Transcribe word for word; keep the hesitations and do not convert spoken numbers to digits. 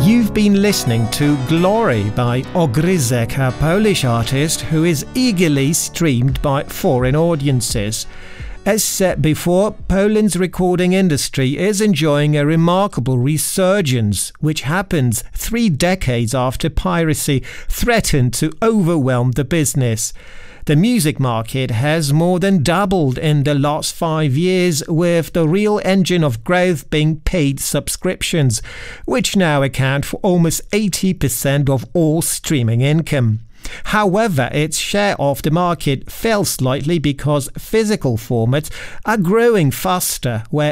You've been listening to Glory by Ogryzek, a Polish artist who is eagerly streamed by foreign audiences. As said before, Poland's recording industry is enjoying a remarkable resurgence, which happens three decades after piracy threatened to overwhelm the business. The music market has more than doubled in the last five years, with the real engine of growth being paid subscriptions, which now account for almost eighty percent of all streaming income. However, its share of the market fell slightly because physical formats are growing faster, where